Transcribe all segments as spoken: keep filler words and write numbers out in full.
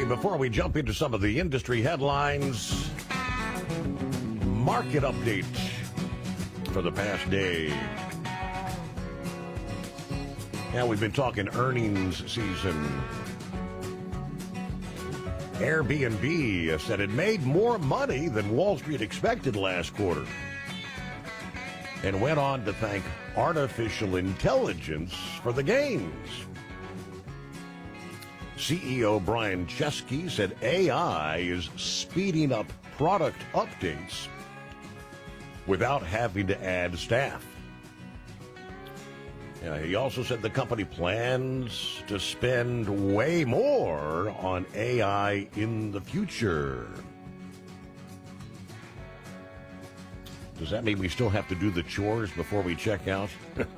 before we jump into some of the industry headlines, market update for the past day. Yeah, we've been talking earnings season. Airbnb said it made more money than Wall Street expected last quarter and went on to thank artificial intelligence for the gains. C E O Brian Chesky said A I is speeding up product updates without having to add staff. Yeah, he also said the company plans to spend way more on A I in the future. Does that mean we still have to do the chores before we check out?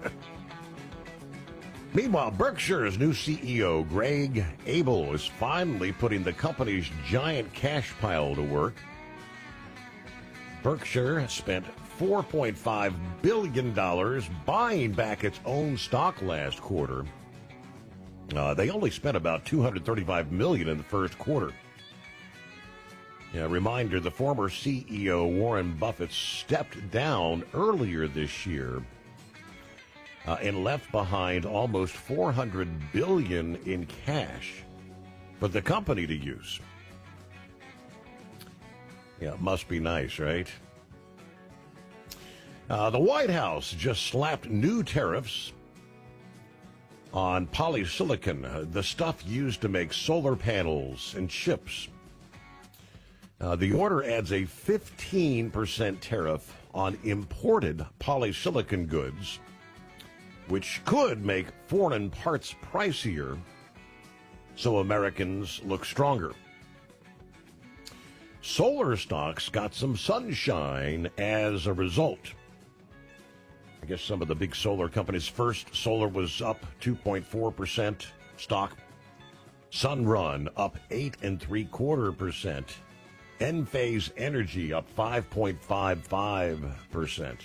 Meanwhile, Berkshire's new C E O, Greg Abel, is finally putting the company's giant cash pile to work. Berkshire spent four point five billion dollars buying back its own stock last quarter. Uh, they only spent about two hundred thirty-five million dollars in the first quarter. Yeah, reminder, the former C E O, Warren Buffett, stepped down earlier this year uh, and left behind almost four hundred billion dollars in cash for the company to use. Yeah, it must be nice, right? Uh, the White House just slapped new tariffs on polysilicon, uh, the stuff used to make solar panels and chips. Uh, the order adds a fifteen percent tariff on imported polysilicon goods, which could make foreign parts pricier, so Americans look stronger. Solar stocks got some sunshine as a result. I guess some of the big solar companies. First Solar was up two point four percent stock. Sunrun up eight and three quarter percent. Enphase Energy up five point five five percent.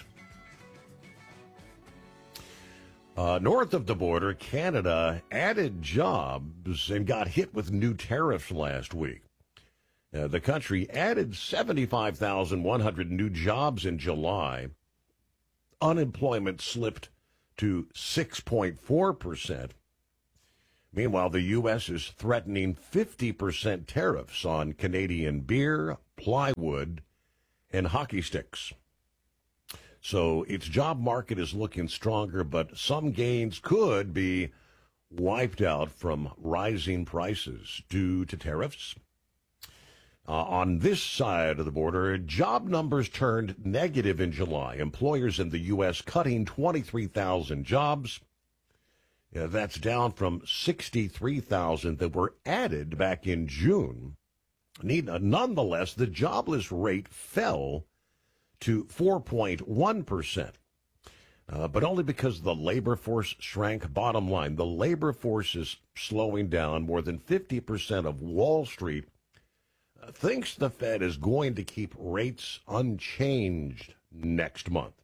Uh, north of the border, Canada added jobs and got hit with new tariffs last week. Uh, the country added seventy-five thousand one hundred new jobs in July. Unemployment slipped to six point four percent. Meanwhile, the U S is threatening fifty percent tariffs on Canadian beer, plywood, and hockey sticks. So its job market is looking stronger, but some gains could be wiped out from rising prices due to tariffs. Uh, on this side of the border, job numbers turned negative in July. Employers in the U S cutting twenty-three thousand jobs. Yeah, that's down from sixty-three thousand that were added back in June. Nonetheless, the jobless rate fell to four point one percent, uh, but only because the labor force shrank. Bottom line, the labor force is slowing down. More than fifty percent of Wall Street uh, thinks the Fed is going to keep rates unchanged next month.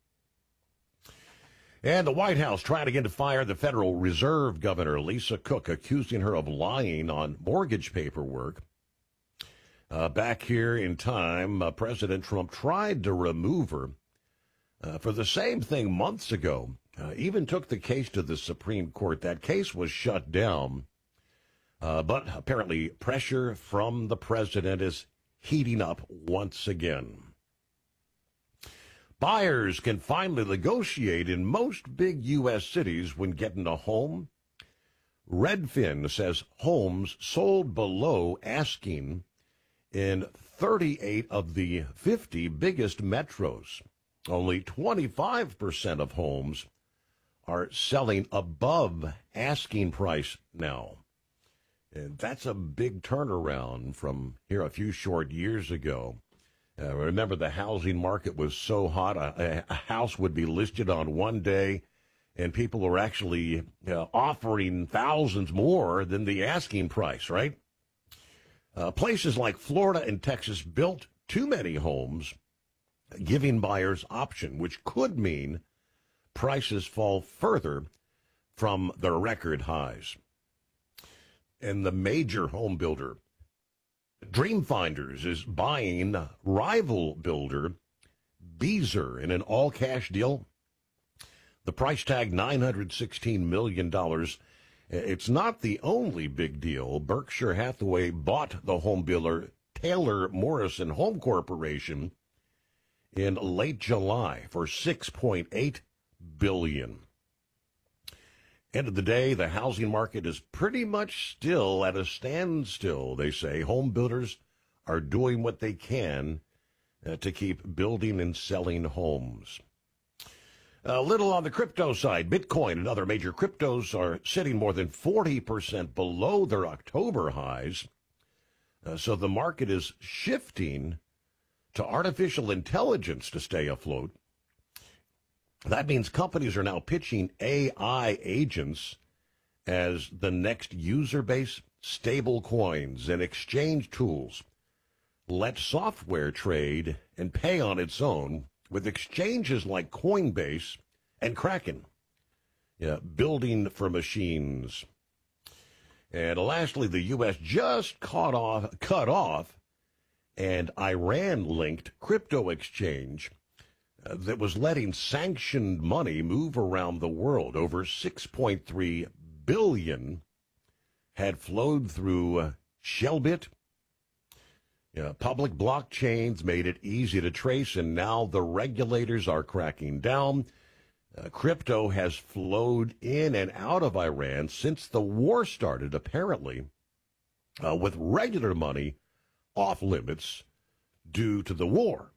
And the White House trying again to fire the Federal Reserve Governor, Lisa Cook, accusing her of lying on mortgage paperwork. Uh, back here in time, uh, President Trump tried to remove her uh, for the same thing months ago. Uh, even took the case to the Supreme Court. That case was shut down. Uh, but apparently pressure from the president is heating up once again. Buyers can finally negotiate in most big U S cities when getting a home. Redfin says homes sold below asking in thirty-eight of the fifty biggest metros. Only twenty-five percent of homes are selling above asking price now. And that's a big turnaround from here a few short years ago. Uh, remember, the housing market was so hot, a, a house would be listed on one day, and people were actually uh, offering thousands more than the asking price, right? Uh, places like Florida and Texas built too many homes, giving buyers option, which could mean prices fall further from their record highs. And the major home builder Dreamfinders is buying rival builder Beazer in an all-cash deal. The price tag, nine hundred sixteen million dollars. It's not the only big deal. Berkshire Hathaway bought the home builder Taylor Morrison Home Corporation in late July for six point eight billion dollars. End of the day, the housing market is pretty much still at a standstill, they say. Home builders are doing what they can uh, to keep building and selling homes. A little on the crypto side. Bitcoin and other major cryptos are sitting more than forty percent below their October highs. Uh, so the market is shifting to artificial intelligence to stay afloat. That means companies are now pitching A I agents as the next user base. Stable coins and exchange tools let software trade and pay on its own, with exchanges like Coinbase and Kraken yeah, building for machines. And lastly, the U S just caught off, cut off an Iran-linked crypto exchange uh, that was letting sanctioned money move around the world. Over six point three billion dollars had flowed through uh, Shellbit. Uh, public blockchains made it easy to trace, and now the regulators are cracking down. Uh, crypto has flowed in and out of Iran since the war started, apparently, uh, with regular money off limits due to the war.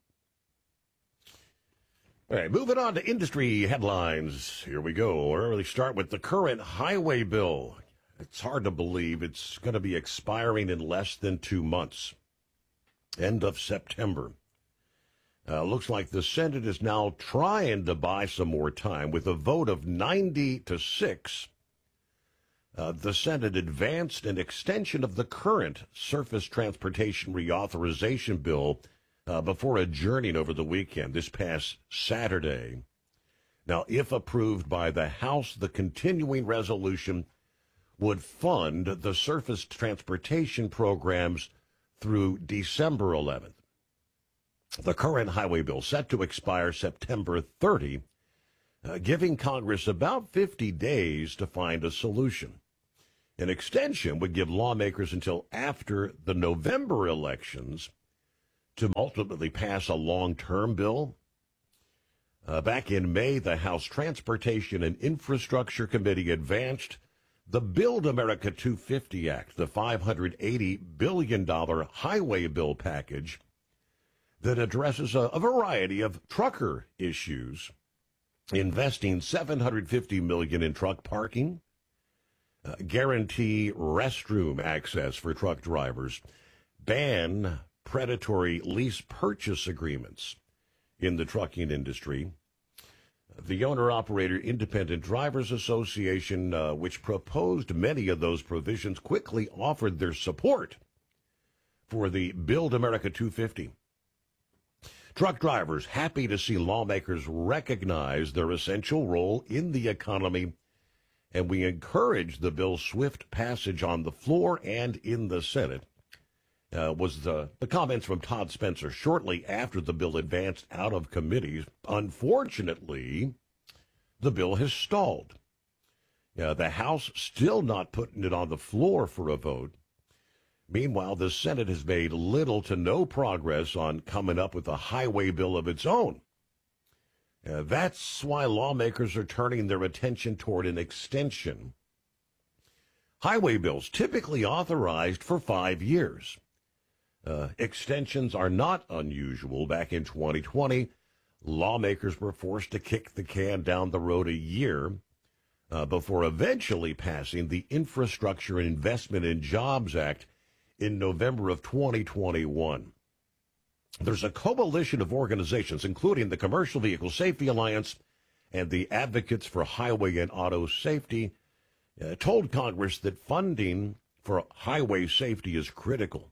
All right, moving on to industry headlines. Here we go. We'll really start with the current highway bill. It's hard to believe it's going to be expiring in less than two months. End of September. Uh, looks like the Senate is now trying to buy some more time. With a vote of ninety to six, uh, the Senate advanced an extension of the current Surface Transportation Reauthorization Bill uh, before adjourning over the weekend, this past Saturday. Now, if approved by the House, the continuing resolution would fund the surface transportation programs through December eleventh. The current highway bill set to expire September thirtieth, uh, giving Congress about fifty days to find a solution. An extension would give lawmakers until after the November elections to ultimately pass a long-term bill. Uh, back in May, the House Transportation and Infrastructure Committee advanced the Build America two fifty Act, the five hundred eighty billion dollars highway bill package that addresses a, a variety of trucker issues, investing seven hundred fifty million dollars in truck parking, uh, guarantee restroom access for truck drivers, ban predatory lease purchase agreements in the trucking industry. The Owner-Operator Independent Drivers Association, uh, which proposed many of those provisions, quickly offered their support for the Build America two fifty. Truck drivers happy to see lawmakers recognize their essential role in the economy, and we encourage the bill's swift passage on the floor and in the Senate. Uh, was the, the comments from Todd Spencer shortly after the bill advanced out of committees. Unfortunately, the bill has stalled. Uh, the House still not putting it on the floor for a vote. Meanwhile, the Senate has made little to no progress on coming up with a highway bill of its own. Uh, that's why lawmakers are turning their attention toward an extension. Highway bills typically authorized for five years. Uh, extensions are not unusual. Back in twenty twenty, lawmakers were forced to kick the can down the road a year uh, before eventually passing the Infrastructure and Investment in Jobs Act in November of twenty twenty-one. There's a coalition of organizations, including the Commercial Vehicle Safety Alliance and the Advocates for Highway and Auto Safety, uh, told Congress that funding for highway safety is critical.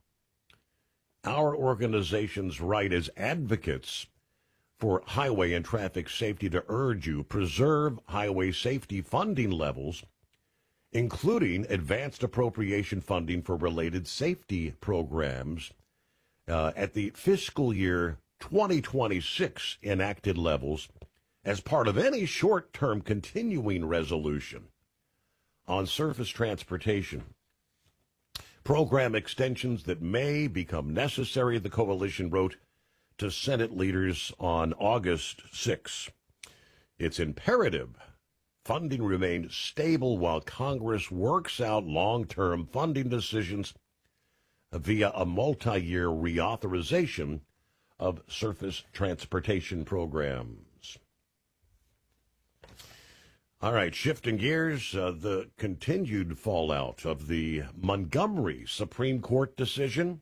Our organizations write as advocates for highway and traffic safety to urge you preserve highway safety funding levels including advanced appropriation funding for related safety programs uh, at the fiscal year twenty twenty-six enacted levels as part of any short-term continuing resolution on surface transportation. Program extensions that may become necessary, the coalition wrote to Senate leaders on August sixth. It's imperative funding remains stable while Congress works out long-term funding decisions via a multi-year reauthorization of surface transportation programs. All right, shifting gears, uh, the continued fallout of the Montgomery Supreme Court decision.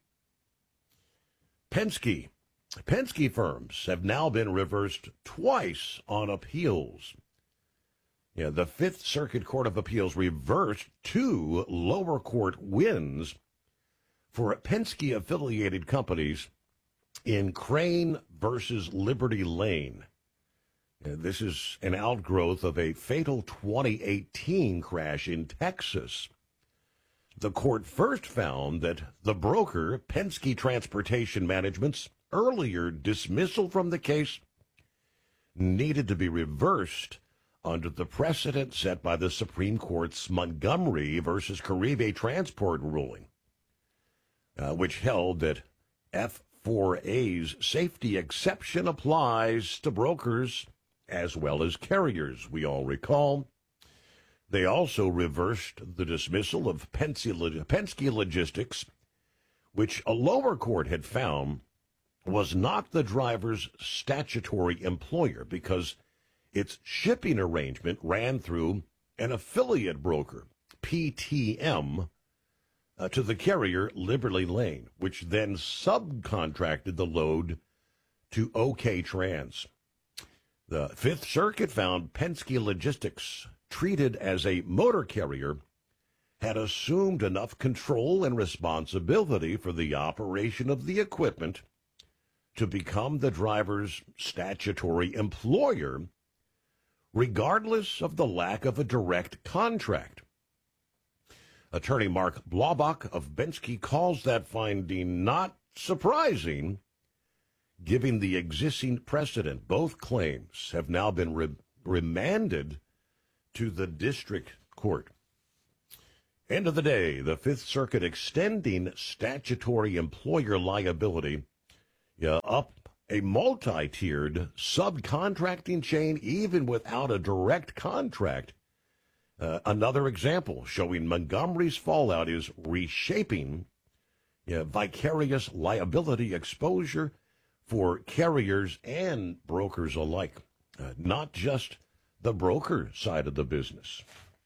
Penske. Penske firms have now been reversed twice on appeals. Yeah, the Fifth Circuit Court of Appeals reversed two lower court wins for Penske-affiliated companies in Crane versus Liberty Lane. This is an outgrowth of a fatal twenty eighteen crash in Texas. The court first found that the broker, Penske Transportation Management's earlier dismissal from the case needed to be reversed under the precedent set by the Supreme Court's Montgomery versus Caribe Transport ruling, uh, which held that F four A's safety exception applies to brokers as well as carriers, we all recall. They also reversed the dismissal of Penske Logistics, which a lower court had found was not the driver's statutory employer because its shipping arrangement ran through an affiliate broker, P T M, uh, to the carrier Liberty Lane, which then subcontracted the load to OK Trans. The Fifth Circuit found Penske Logistics, treated as a motor carrier, had assumed enough control and responsibility for the operation of the equipment to become the driver's statutory employer, regardless of the lack of a direct contract. Attorney Mark Blaubach of Penske calls that finding not surprising, given the existing precedent. Both claims have now been re- remanded to the district court. End of the day, the Fifth Circuit extending statutory employer liability uh, up a multi-tiered subcontracting chain, even without a direct contract. Uh, another example showing Montgomery's fallout is reshaping uh, vicarious liability exposure for carriers and brokers alike, uh, not just the broker side of the business.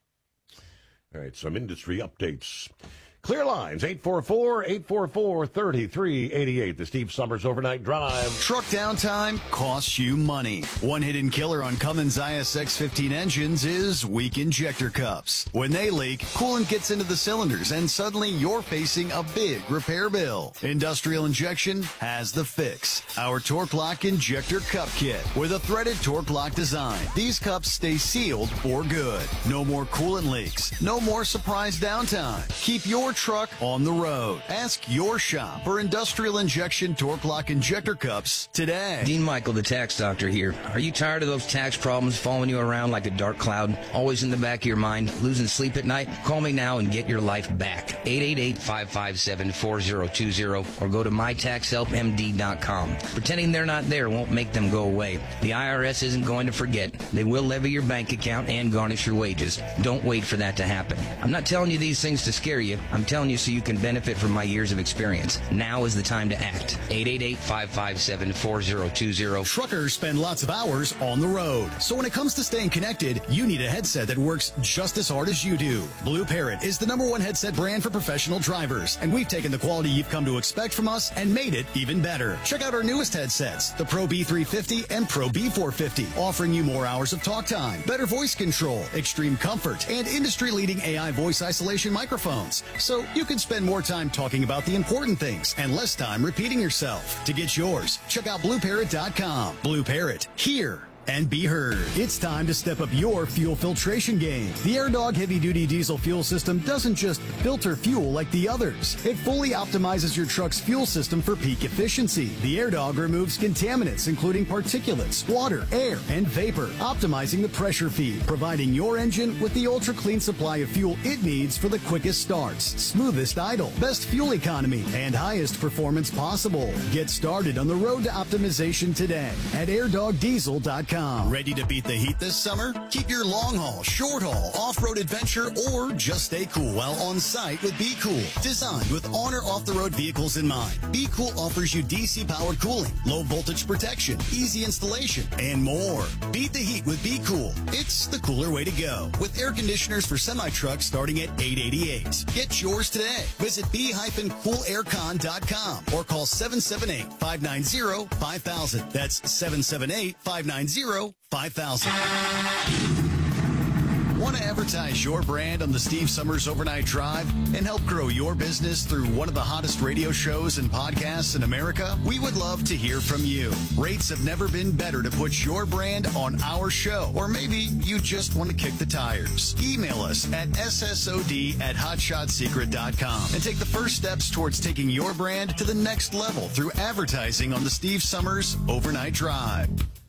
All right, some industry updates. Clear Lines, eight four four, eight four four, three three eight eight. The Steve Summers Overnight Drive. Truck downtime costs you money. One hidden killer on Cummins I S X fifteen engines is weak injector cups. When they leak, coolant gets into the cylinders, and suddenly you're facing a big repair bill. Industrial Injection has the fix. Our Torque Lock Injector Cup Kit with a threaded Torque Lock design. These cups stay sealed for good. No more coolant leaks. No more surprise downtime. Keep your truck on the road. Ask your shop for Industrial Injection Torque Lock Injector Cups today. Dean Michael, the tax doctor here. Are you tired of those tax problems following you around like a dark cloud, always in the back of your mind, losing sleep at night? Call me now and get your life back. eight eight eight, five five seven, four zero two zero or go to my tax help m d dot com. Pretending they're not there won't make them go away. The I R S isn't going to forget. They will levy your bank account and garnish your wages. Don't wait for that to happen. I'm not telling you these things to scare you. I'm telling you so you can benefit from my years of experience. Now is the time to act. eight eight eight, five five seven, four zero two zero. Truckers spend lots of hours on the road. So when it comes to staying connected, you need a headset that works just as hard as you do. Blue Parrot is the number one headset brand for professional drivers, and we've taken the quality you've come to expect from us and made it even better. Check out our newest headsets, the Pro B three fifty and Pro B four fifty, offering you more hours of talk time, better voice control, extreme comfort, and industry-leading A I voice isolation microphones. So you can spend more time talking about the important things and less time repeating yourself. To get yours, check out blue parrot dot com. Blue Parrot, here and be heard. It's time to step up your fuel filtration game. The AirDog heavy-duty diesel fuel system doesn't just filter fuel like the others. It fully optimizes your truck's fuel system for peak efficiency. The AirDog removes contaminants, including particulates, water, air, and vapor, optimizing the pressure feed, providing your engine with the ultra-clean supply of fuel it needs for the quickest starts, smoothest idle, best fuel economy, and highest performance possible. Get started on the road to optimization today at air dog diesel dot com. Ready to beat the heat this summer? Keep your long haul, short haul, off-road adventure, or just stay cool while on site with Be Cool. Designed with on or off-the-road vehicles in mind, Be Cool offers you D C-powered cooling, low voltage protection, easy installation, and more. Beat the heat with Be Cool. It's the cooler way to go. With air conditioners for semi-trucks starting at eight hundred eighty-eight dollars. Get yours today. Visit be cool aircon dot com or call seven seven eight, five nine zero, five thousand. That's seven seven eight, five nine zero, five thousand. Want to advertise your brand on the Steve Summers Overnight Drive and help grow your business through one of the hottest radio shows and podcasts in America? We would love to hear from you. Rates have never been better to put your brand on our show, or maybe you just want to kick the tires. Email us at S S O D at hotshot secret dot com and take the first steps towards taking your brand to the next level through advertising on the Steve Summers Overnight Drive.